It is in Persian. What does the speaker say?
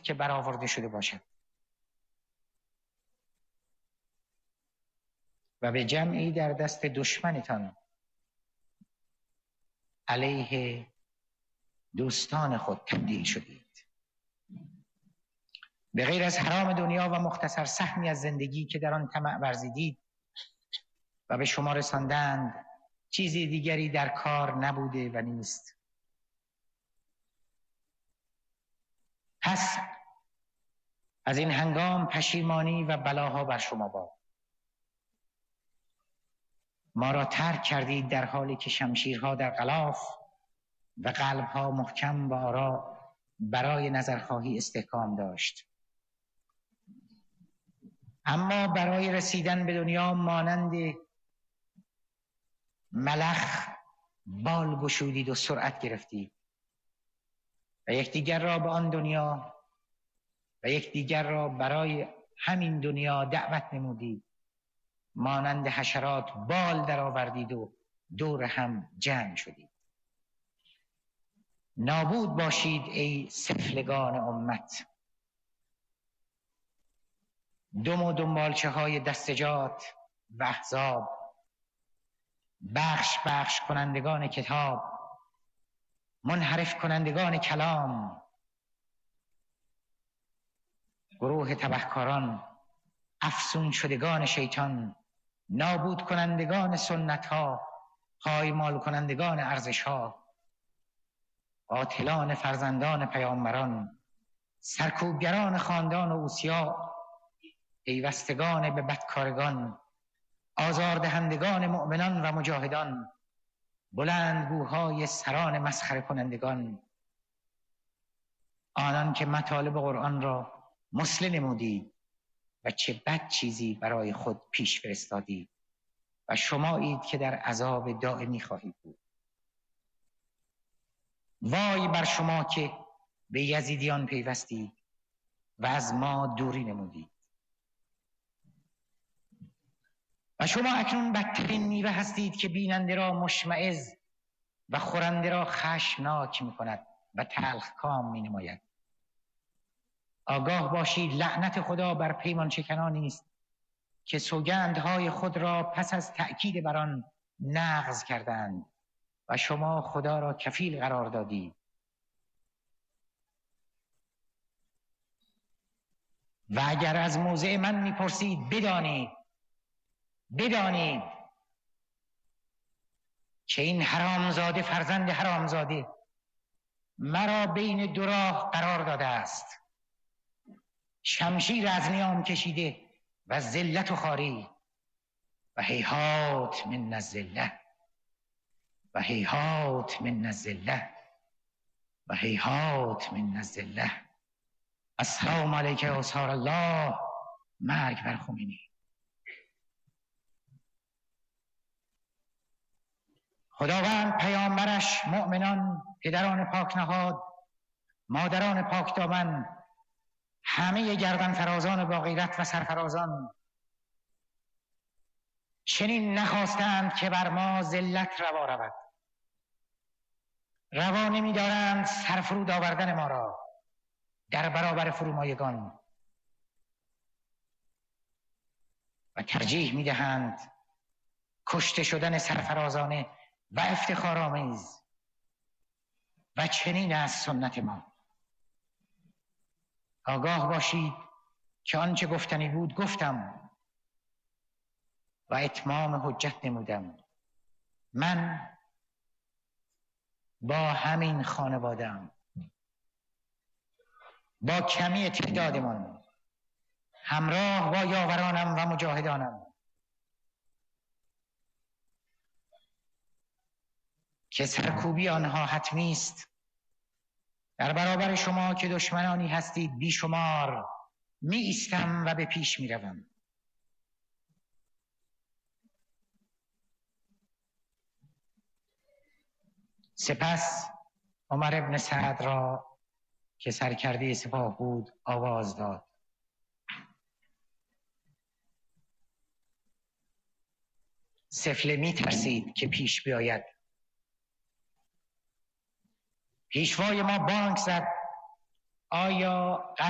که برآورده شده باشد و به جمعی در دست دشمنتان علیه دوستان خود تبدیل شدید. به غیر از حرام دنیا و مختصر سهمی از زندگی که در آن طمع ورزیدید و به شما رساندند، چیزی دیگری در کار نبوده و نیست. پس از این هنگام پشیمانی و بلاها بر شما باد. ما را ترک کردید در حالی که شمشیرها در غلاف و قلبها محکم و آرا برای نظرخواهی استحکام داشت. اما برای رسیدن به دنیا مانند ملخ بال گشودید و سرعت گرفتید و یکدیگر را به آن دنیا و یکدیگر را برای همین دنیا دعوت نمودید. مانند حشرات بال درآوردید و دور هم جمع شدید. نابود باشید ای سفلگان امت، دم و دنبالچه های دستجات و احزاب، بخش کنندگان کتاب، منحرف کنندگان کلام، گروه تبهکاران، افسون شدگان شیطان، نابود کنندگان سنت ها، پایمال کنندگان ارزش ها، قاتلان فرزندان پیامبران، سرکوبگران خاندان اوصیا، پیوستگان به بدکارگان، آزاردهندگان مؤمنان و مجاهدان، بلندگوهای سران مسخره کنندگان، آنان که مطالب قرآن را مسله نمودید و چه بد چیزی برای خود پیش فرستادید و شمایید که در عذاب دائمی خواهید بود. وای بر شما که به یزیدیان پیوستید و از ما دوری نمودید. و شما اکنون بدترین میوه هستید که بیننده را مشمئز و خورنده را خشمناک می کند و تلخ کام می نماید. آگاه باشید لعنت خدا بر پیمان شکنانی است که سوگندهای خود را پس از تأکید بر آن نقض کردند و شما خدا را کفیل قرار دادید. و اگر از موضع من میپرسید بدانید که این حرامزاده فرزند حرامزاده مرا بین دو راه قرار داده است، شمشیر از نیام کشیده و ذلت و خواری و هیهات من الذله و هیهات من الذله و هیهات من الذله. السلام علیک یا اسحار الله. مرگ بر خمینی. خداوند پیامبرش، مؤمنان، پدران پاک نهاد، مادران پاک دامن، همه گردن فرازان با غیرت و سرفرازان چنین نخواستند که بر ما ذلت روا رود. روا نمی دارند سرفرود آوردن ما را در برابر فرومایگان و ترجیح می دهند کشته شدن سرفرازانه و افتخارآمیز و چنین از سنت ما. آگاه باشید که آنچه گفتنی بود گفتم و اتمام حجت نمودم. من با همین خانواده‌ام، با کمی تعدادمان، همراه با یاورانم و مجاهدانم که سرکوبی آنها حتمی است، در برابر شما که دشمنانی هستید بیشمار می ایستم و به پیش می روم. سپس عمر بن سعد را که سرکرده سپاه بود آواز داد. سفله می ترسید که پیش بیاید. پیشوای ما بانگ زد: آیا